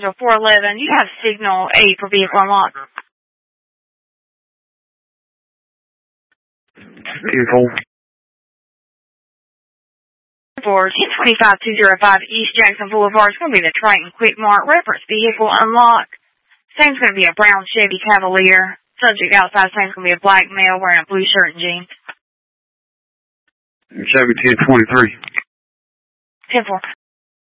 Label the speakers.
Speaker 1: Brownsville 411. You have signal 8 for vehicle unlock.
Speaker 2: Vehicle.
Speaker 1: For 1025-205 East Jackson Boulevard, it's going to be the Triton Quick Mart. Reference vehicle unlock. Same's going to be a brown Chevy Cavalier. Subject outside, same's going to be a black male wearing a blue shirt and jeans.
Speaker 2: Chevy 1023.
Speaker 1: 10-4.